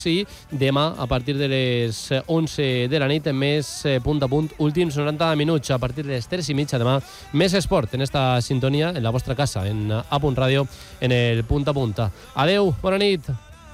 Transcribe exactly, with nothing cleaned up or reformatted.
Sí, demà a partir de les onze de la nit, més punt a punt, últims noranta minuts, a partir de les tres i mitja demà, més esport en esta sintonia, en la vostra casa, en A Punt Ràdio, en el punt a punt. Adeu, bona nit.